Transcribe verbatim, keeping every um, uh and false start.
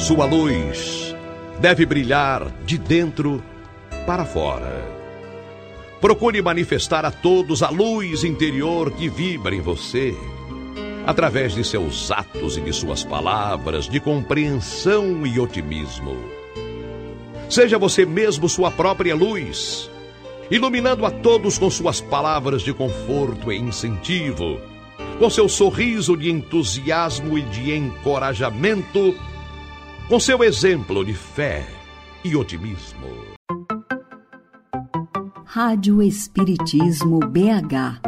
Sua luz deve brilhar de dentro para fora. Procure manifestar a todos a luz interior que vibra em você, através de seus atos e de suas palavras de compreensão e otimismo. Seja você mesmo sua própria luz, iluminando a todos com suas palavras de conforto e incentivo, com seu sorriso de entusiasmo e de encorajamento, com seu exemplo de fé e otimismo. Rádio Espiritismo B H